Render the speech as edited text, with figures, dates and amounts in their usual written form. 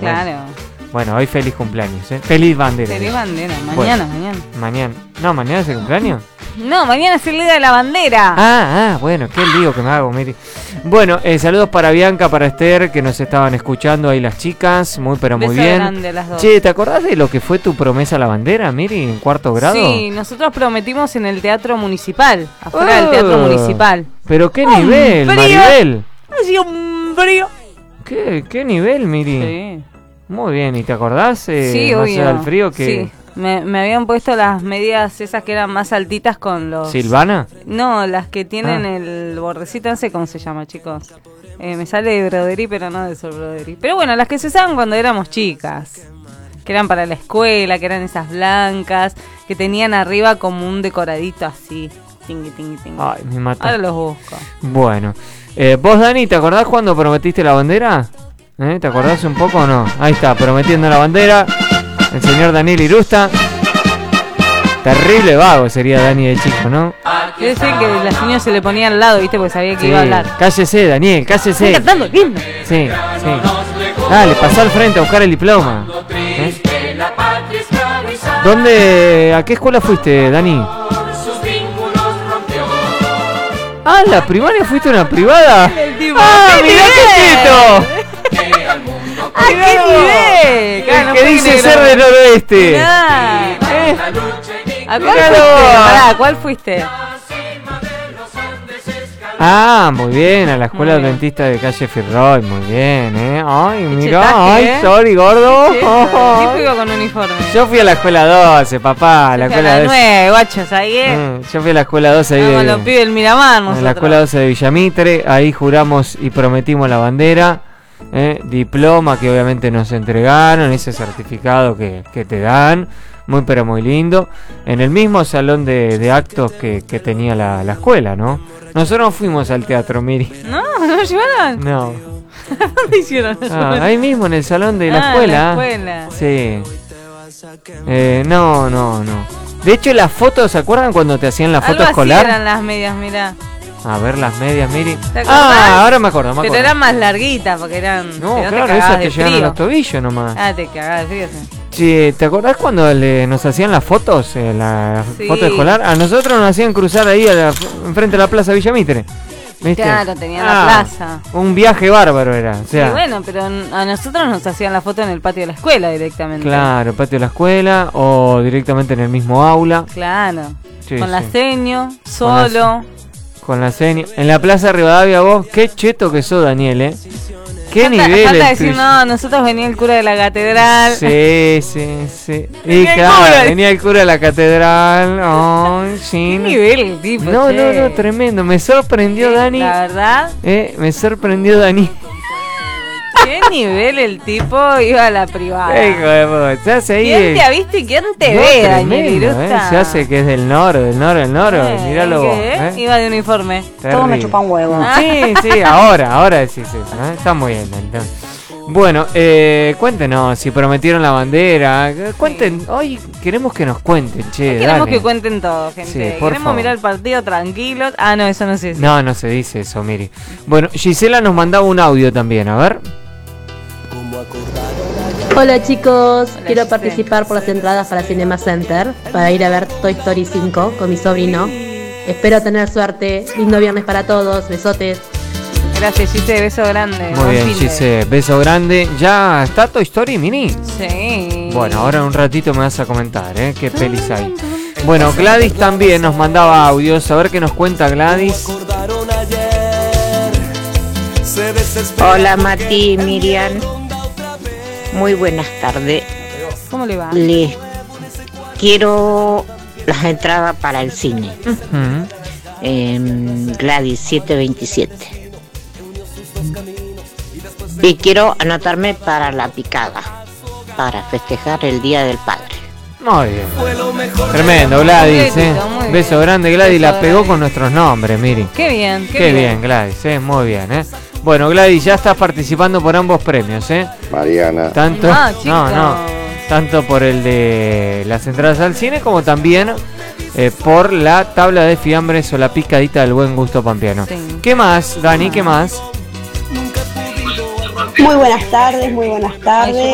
Claro. Bueno, hoy feliz cumpleaños, ¿eh? Feliz bandera. Feliz bandera, mañana. No, mañana es el cumpleaños. No, mañana es el día de la bandera. Bueno, qué lío que me hago, Miri. Bueno, saludos para Bianca, para Esther, que nos estaban escuchando ahí las chicas, muy Beso bien. grande a las dos. Che, ¿te acordás de lo que fue tu promesa a la bandera, Miri, en cuarto grado? Sí, nosotros prometimos en el Teatro Municipal, afuera del Teatro Municipal. Pero qué nivel, frío. Maribel. Hacía un frío. ¿Qué nivel, Miri? Sí. Muy bien, ¿y te acordás? Sí, más obvio. allá del frío que... Sí. Me habían puesto las medias esas que eran más altitas con los... ¿Silvana? No, las que tienen el bordecito, no sé cómo se llama, chicos. Me sale de broderí, pero no de sol broderí. Pero bueno, las que se usaban cuando éramos chicas. Que eran para la escuela, que eran esas blancas, que tenían arriba como un decoradito así. Tingui, tingui, tingui. Ay, me mata. Ahora los busco. Bueno. ¿Vos, Dani, te acordás cuando prometiste la bandera? ¿Te acordás un poco o no? Ahí está, prometiendo la bandera. El señor Daniel Irusta. Terrible vago sería Dani de chico, ¿no? Quiere decir que la señora se le ponía al lado, ¿viste? Porque sabía que iba a hablar. Cállese, Daniel, cállese. Está cantando el himno. Sí. Dale, pasá al frente a buscar el diploma. ¿A qué escuela fuiste, Dani? ¿La primaria fuiste a una privada? ¡Mirá qué quieto! ¡Qué nivel! Que dice ser del noroeste. ¿A cuál fuiste? ¿Cuál fuiste? Muy bien, a la escuela adventista de calle Firroy, muy bien, Ay, mira, sorry, gordo. ¿Quién iba con uniforme? Yo fui a la escuela 12, papá, a la escuela 12. 9, guachos, ahí Yo fui a la escuela 12 ahí de... los pibes del Miramar, nosotros. En la escuela 12 de Villamitre, ahí juramos y prometimos la bandera, diploma que obviamente nos entregaron, ese certificado que te dan. Muy pero muy lindo. En el mismo salón de actos que tenía la escuela, ¿no? Nosotros no fuimos al teatro, Miri. ¿No lo llevaron? No. ¿Dónde hicieron eso? Ahí mismo, en el salón de la escuela. En la escuela. Sí. No. De hecho, las fotos, ¿se acuerdan cuando te hacían la foto escolar? Así eran las medias, mirá. A ver las medias, Miri. ¿Te acordás? Ahora me acuerdo. Pero eran más larguitas porque eran... No, claro, esas te llegan a los tobillos nomás. Te cagás de frío, sí. Sí, ¿te acordás cuando nos hacían las fotos? La foto escolar. A nosotros nos hacían cruzar ahí enfrente de la Plaza Villamitre. ¿Viste? Claro, tenía la plaza. Un viaje bárbaro era. O sea, sí, bueno, pero a nosotros nos hacían la foto en el patio de la escuela directamente. Claro, el patio de la escuela o directamente en el mismo aula. Claro. Sí, con la seño, solo. Con la seño. En la Plaza Rivadavia vos, qué cheto que sos, Daniel, ¿Qué nivel? Falta decir, no, nosotros venía el cura de la catedral. Sí. Y claro, venía el cura de la catedral. Sí. ¿Qué nivel el tipo? No, tremendo. Me sorprendió, Dani. La verdad. Me sorprendió, Dani. ¿Qué nivel el tipo iba a la privada? Se hace ahí. ¿Quién te ha visto y quién te ve, Daniel Irusta? Se hace que es del noro. Míralo vos. Iba de uniforme. Todo me chupa un huevo. Sí, ahora decís eso. Está muy bien. Entonces. Bueno, cuéntenos si prometieron la bandera. Hoy queremos que nos cuenten, che. Queremos que cuenten todo, gente. Sí, queremos favor. mirar el partido tranquilos. No, eso no se dice. No se dice eso, Miri. Bueno, Gisela nos mandaba un audio también, a ver. Hola chicos, quiero participar por las entradas para Cinema Center para ir a ver Toy Story 5 con mi sobrino. Espero tener suerte. Lindo viernes para todos. Besotes. Gracias, Gise, beso grande. Muy bien, Gise, beso grande. ¿Ya está Toy Story, Mini? Sí. Bueno, ahora en un ratito me vas a comentar, qué pelis hay. Bueno, Gladys también nos mandaba audios. A ver qué nos cuenta Gladys. Hola Mati, Miriam. Muy buenas tardes. ¿Cómo le va? Les quiero las entradas para el cine. Gladys 727. Y quiero anotarme para la picada, para festejar el Día del Padre. Muy bien. Tremendo, Gladys, Beso grande, Gladys. La pegó con nuestros nombres, Miri. Qué bien, qué bien, Gladys, muy bien, Bueno, Gladys, ya estás participando por ambos premios, Mariana. Tanto, tanto por el de las entradas al cine como también por la tabla de fiambres o la picadita del buen gusto pampeano. Sí. ¿Qué más, Dani? ¿Qué más? Muy buenas tardes.